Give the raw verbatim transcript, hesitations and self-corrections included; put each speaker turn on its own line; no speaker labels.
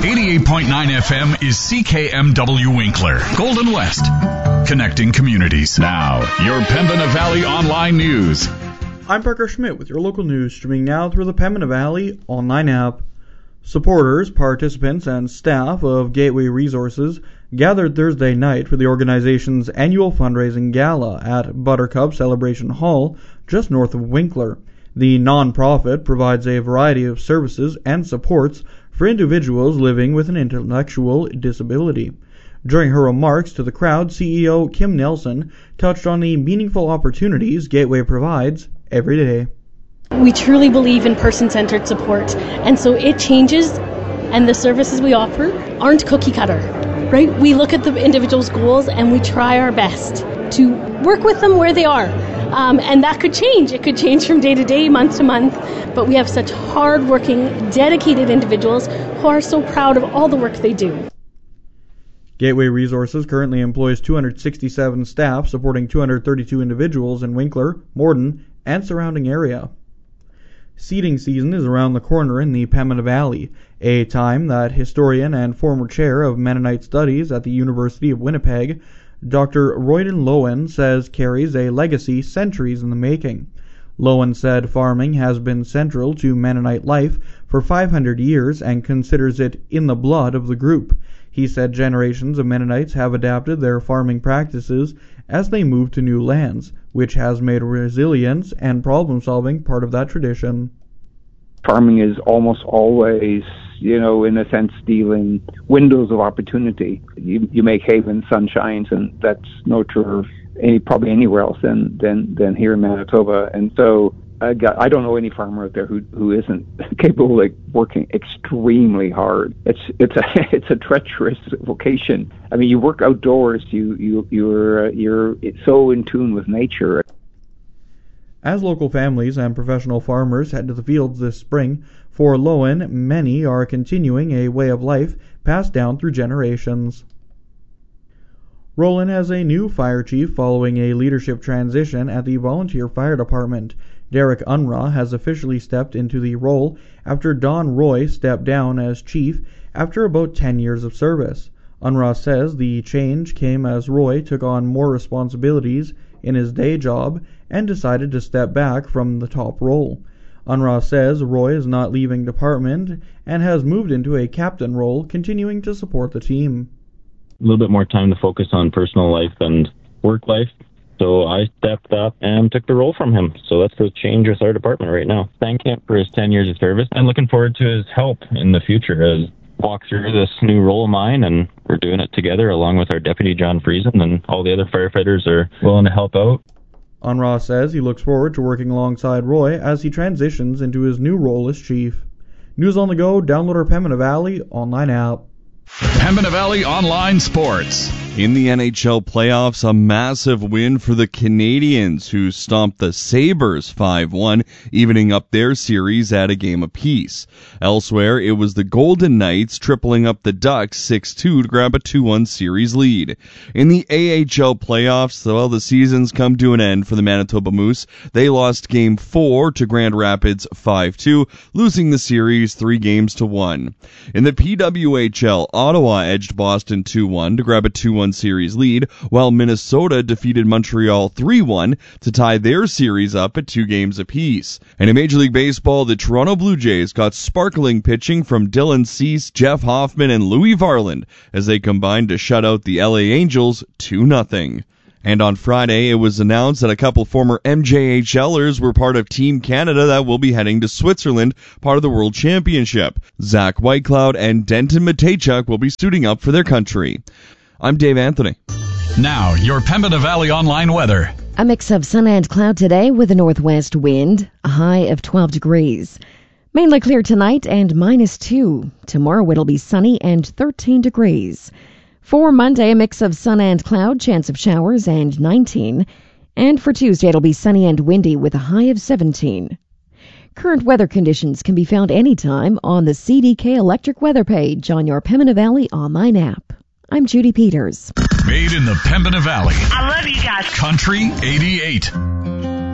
eighty-eight point nine F M is C K M W Winkler, Golden West, connecting communities. Now, your Pembina Valley Online News.
I'm Parker Schmidt with your local news, streaming now through the Pembina Valley Online app. Supporters, participants, and staff of Gateway Resources gathered Thursday night for the organization's annual fundraising gala at Buttercup Celebration Hall, just north of Winkler. The non-profit provides a variety of services and supports for individuals living with an intellectual disability. During her remarks to the crowd, C E O Kim Nelson touched on the meaningful opportunities Gateway provides every day.
We truly believe in person-centered support, and so it changes, and the services we offer aren't cookie cutter, right? We look at the individual's goals and we try our best to work with them where they are. Um, and that could change. It could change from day to day, month to month, but we have such hard-working, dedicated individuals who are so proud of all the work they do.
Gateway Resources currently employs two hundred sixty-seven staff supporting two hundred thirty-two individuals in Winkler, Morden, and surrounding area. Seeding season is around the corner in the Pembina Valley, a time that historian and former chair of Mennonite Studies at the University of Winnipeg, Doctor Royden Lowen, says carries a legacy centuries in the making. Lowen said farming has been central to Mennonite life for five hundred years and considers it in the blood of the group. He said generations of Mennonites have adapted their farming practices as they move to new lands, which has made resilience and problem-solving part of that tradition.
Farming is almost always, you know, in a sense, stealing windows of opportunity. You you make hay when the sun shines, and that's no true of any, probably anywhere else than, than, than here in Manitoba. And so I, got, I don't know any farmer out there who who isn't capable of like, working extremely hard. It's it's a it's a treacherous vocation. I mean, you work outdoors. You you you're uh, you're so in tune with nature.
As local families and professional farmers head to the fields this spring, for Lowen, many are continuing a way of life passed down through generations. Roland has a new fire chief following a leadership transition at the Volunteer Fire Department. Derek Unruh has officially stepped into the role after Don Roy stepped down as chief after about ten years of service. Unruh says the change came as Roy took on more responsibilities in his day job and decided to step back from the top role. Unruh says Roy is not leaving department and has moved into a captain role, continuing to support the team.
A little bit more time to focus on personal life and work life. So I stepped up and took the role from him. So that's the change with our department right now. Thank him for his ten years of service and looking forward to his help in the future as walk through this new role of mine, and we're doing it together along with our deputy John Friesen, and all the other firefighters are willing to help out.
Unruh says he looks forward to working alongside Roy as he transitions into his new role as chief. News on the go, download our Pembina Valley online app.
Pembina Valley Online Sports.
In the N H L playoffs, a massive win for the Canadiens, who stomped the Sabres five one, evening up their series at a game apiece. Elsewhere, it was the Golden Knights tripling up the Ducks six two to grab a two one series lead. In the A H L playoffs, well, the season's come to an end for the Manitoba Moose. They lost Game four to Grand Rapids five two, losing the series three games to one. In the P W H L, Ottawa edged Boston two one to grab a two one series lead, while Minnesota defeated Montreal three one to tie their series up at two games apiece. And in Major League Baseball, the Toronto Blue Jays got sparkling pitching from Dylan Cease, Jeff Hoffman, and Louis Varland as they combined to shut out the L A Angels two nothing. And on Friday, it was announced that a couple former M J H Lers were part of Team Canada that will be heading to Switzerland, part of the World Championship. Zach Whitecloud and Denton Matejchuk will be suiting up for their country. I'm Dave Anthony.
Now, your Pembina Valley Online weather.
A mix of sun and cloud today with a northwest wind, a high of twelve degrees. Mainly clear tonight and minus two. Tomorrow it'll be sunny and thirteen degrees. For Monday, a mix of sun and cloud, chance of showers, and nineteen. And for Tuesday, it'll be sunny and windy with a high of seventeen. Current weather conditions can be found anytime on the C D K Electric Weather page on your Pembina Valley online app. I'm Judy Peters.
Made in the Pembina Valley.
I love you guys.
Country eighty-eight.